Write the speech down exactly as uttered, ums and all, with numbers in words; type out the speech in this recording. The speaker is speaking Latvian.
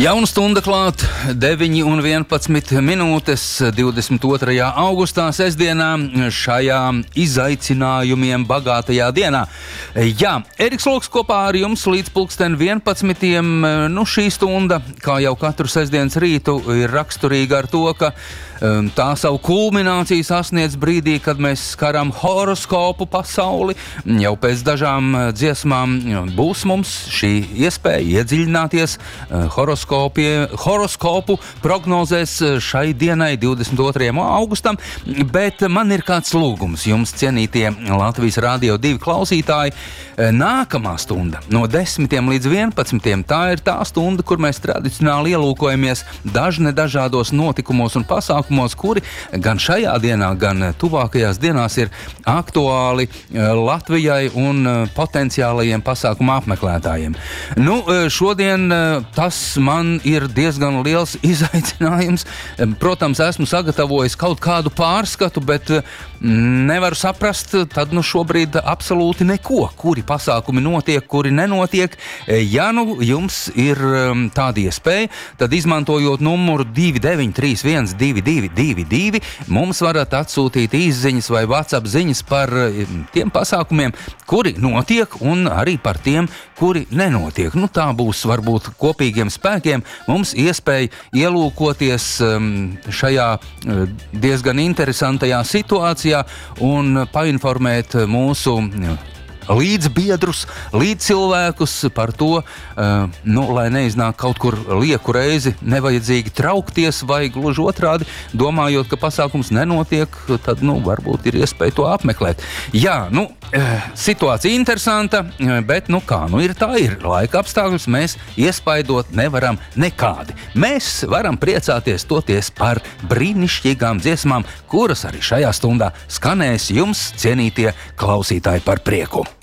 Jauna stunda klāt, deviņi un vienpadsmit minūtes, divdesmit otrajā augustā, sestdienā, šajā izaicinājumiem bagātajā dienā. Jā, Eriks Loks kopā ar jums līdz pulksten vienpadsmitiem. Nu, šī stunda, kā jau katru sestdienas rītu, ir raksturīga ar to, ka tā savu kulmināciju sasniedz brīdī, kad mēs skaram horoskopu pasauli. Jau pēc dažām dziesmām būs mums šī iespēja iedziļināties horoskopu prognozēs šai dienai, divdesmit otrajam augustam, bet man ir kāds lūgums jums, cienītie Latvijas Rādio divi klausītāji. Nākamā stunda, no desmitiem līdz vienpadsmitiem, tā ir tā stunda, kur mēs tradicionāli ielūkojamies dažne dažādos notikumos un pasākumos, kuri gan šajā dienā, gan tuvākajās dienās ir aktuāli Latvijai un potenciālajiem pasākumu apmeklētājiem. Nu, šodien tas man ir diezgan liels izaicinājums. Protams, esmu sagatavojis kaut kādu pārskatu, bet nevaru saprast tad nu šobrīd absolūti neko, kuri pasākumi notiek, kuri nenotiek. Ja nu jums ir tāda iespēja, tad izmantojot numuru divi deviņi trīs viens divi divi divi divi, mums varat atsūtīt īsziņas vai WhatsApp ziņas par tiem pasākumiem, kuri notiek, un arī par tiem, kuri nenotiek. Nu, tā būs varbūt kopīgiem spēkiem mums iespēja ielūkoties šajā diezgan interesantajā situācijā un painformēt mūsu līdzbiedrus, līdzcilvēkus par to, uh, nu, lai neiznāk kaut kur lieku reizi nevajadzīgi traukties vai gluži otrādi, domājot, ka pasākums nenotiek, tad, nu, varbūt ir iespēja to apmeklēt. Jā, nu, uh, situācija interesanta, bet, nu, kā, nu, ir tā ir. Laika apstākļus mēs iespaidot nevaram nekādi. Mēs varam priecāties toties par brīnišķīgām dziesmām, kuras arī šajā stundā skanēs jums, cienītie klausītāji, par prieku.